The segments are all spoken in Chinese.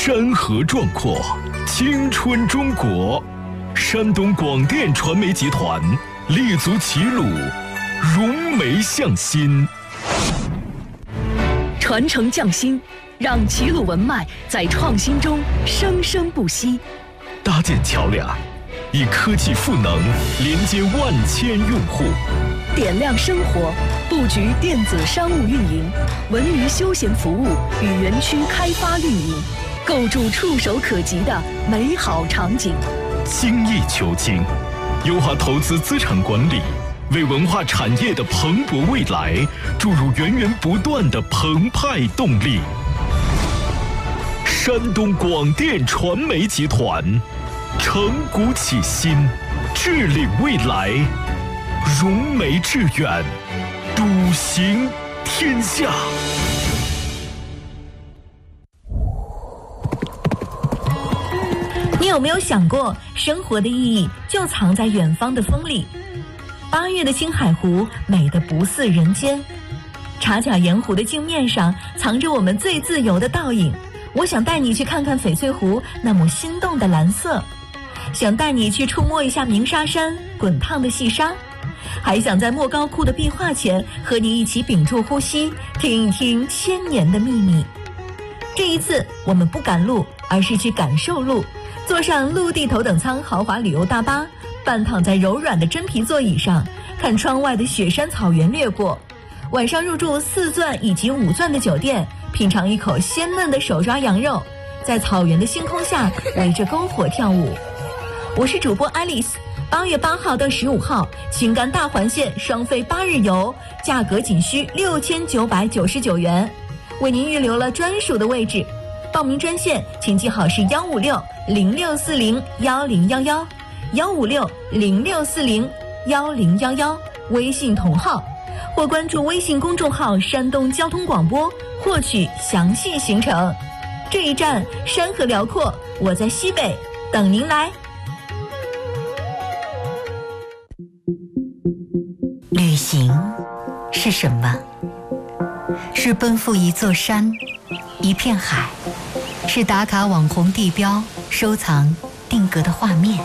山河壮阔，青春中国。山东广电传媒集团立足齐鲁，融媒向心， 传承匠心，让齐鲁文脉在创新中生生不息。 搭建桥梁，以科技赋能连接万千用户。 点亮生活，布局电子商务运营、文娱休闲服务与园区开发运营，构筑触手可及的美好场景。 精益求精，优化投资资产管理，为文化产业的蓬勃未来注入源源不断的澎湃动力。山东广电传媒集团，承古启新，致领未来，融媒致远，笃行天下。 你有没有想过，生活的意义就藏在远方的风里？8月的青海湖美得不似人间，茶甲盐湖的镜面上藏着我们最自由的倒影。我想带你去看看翡翠湖那抹心动的蓝色，想带你去触摸一下鸣沙山滚烫的细沙，还想在莫高窟的壁画前和你一起屏住呼吸，听一听千年的秘密。这一次我们不赶路，而是去感受路，坐上陆地头等舱豪华旅游大巴，半躺在柔软的真皮座椅上，看窗外的雪山草原掠过。晚上入住4钻以及5钻的酒店，品尝一口鲜嫩的手抓羊肉，在草原的星空下围着篝火跳舞。我是主播 Alice。8月8号到15号，青甘大环线双飞8日游，价格仅需6999元，为您预留了专属的位置。报名专线请记好是156-0640-1011，156-0640-1011，微信同号，或关注微信公众号山东交通广播获取详细行程。这一站山河辽阔，我在西北等您来。 旅行是什么？是奔赴一座山，一片海，是打卡网红地标，收藏定格的画面。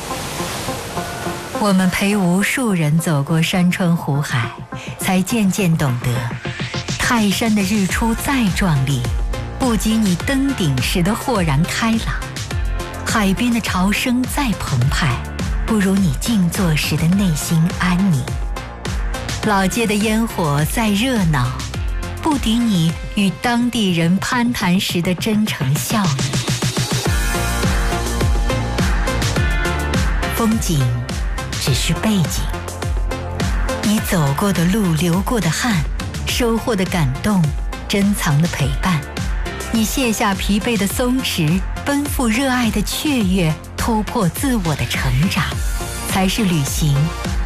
我们陪无数人走过山川湖海，才渐渐懂得，泰山的日出再壮丽，不及你登顶时的豁然开朗；海边的潮声再澎湃，不如你静坐时的内心安宁；老街的烟火再热闹，不敌你与当地人攀谈时的真诚笑意。风景只是背景，你走过的路，流过的汗，收获的感动，珍藏的陪伴，你卸下疲惫的松弛，奔赴热爱的雀跃，突破自我的成长，才是旅行